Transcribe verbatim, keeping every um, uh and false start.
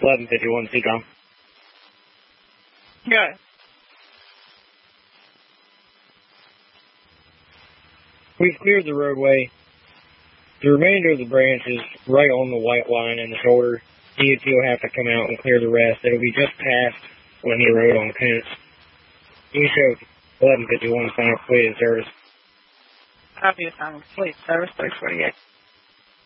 eleven fifty-one, C-Com. Good. We've cleared the roadway. The remainder of the branch is right on the white line in the shoulder. D O T will have to come out and clear the rest. It'll be just past Linear Road on Kent. You show eleven fifty-one, final complete in service. Copy, final complete, service three forty-eight.